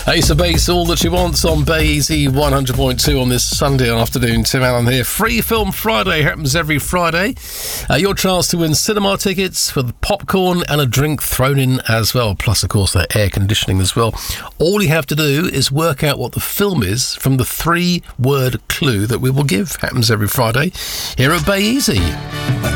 Ace of Base, all that she wants on Bay Easy 100.2 on this Sunday afternoon. Tim Allen here. Free Film Friday happens every Friday. Your chance to win cinema tickets with popcorn and a drink thrown in as well. Plus, of course, the air conditioning as well. All you have to do is work out what the film is from the 3-word clue that we will give. Happens every Friday here at Bay Easy.